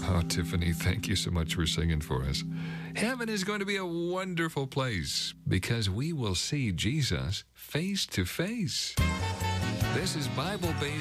Oh, Tiffany, thank you so much for singing for us. Heaven is going to be a wonderful place because we will see Jesus face to face. This is Bible-based